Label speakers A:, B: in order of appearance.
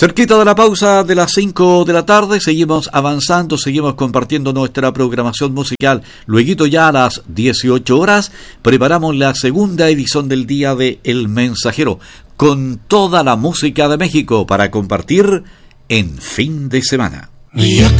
A: Cerquita de la pausa de las 5 de la tarde, seguimos avanzando, seguimos compartiendo nuestra programación musical. Lueguito ya a las 18 horas, preparamos la segunda edición del día de El Mensajero, con toda la música de México para compartir en fin de semana.
B: Y acá